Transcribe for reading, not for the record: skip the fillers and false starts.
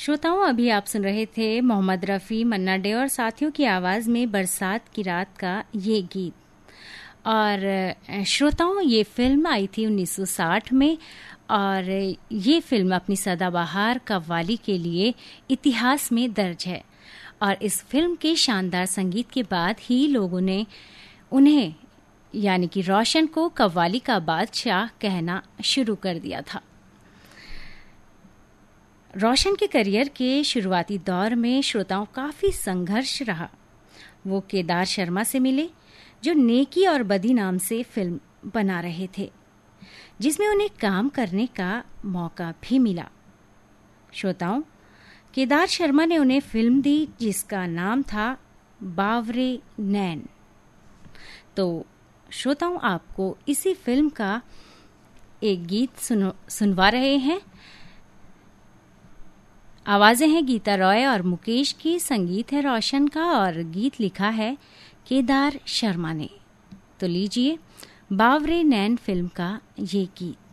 श्रोताओं, अभी आप सुन रहे थे मोहम्मद रफ़ी, मन्ना डे और साथियों की आवाज़ में बरसात की रात का ये गीत। और श्रोताओं, ये फिल्म आई थी 1960 में और ये फिल्म अपनी सदाबहार कव्वाली के लिए इतिहास में दर्ज है। और इस फिल्म के शानदार संगीत के बाद ही लोगों ने उन्हें यानी कि रोशन को कव्वाली का बादशाह कहना शुरू कर दिया था। रोशन के करियर के शुरुआती दौर में श्रोताओं काफ़ी संघर्ष रहा। वो केदार शर्मा से मिले जो नेकी और बदी नाम से फिल्म बना रहे थे, जिसमें उन्हें काम करने का मौका भी मिला। श्रोताओं, केदार शर्मा ने उन्हें फिल्म दी जिसका नाम था बावरे नैन। तो श्रोताओं, आपको इसी फिल्म का एक गीत सुनवा रहे हैं। आवाजें हैं गीता रॉय और मुकेश की, संगीत है रोशन का और गीत लिखा है केदार शर्मा ने। तो लीजिए बावरे नैन फिल्म का ये गीत।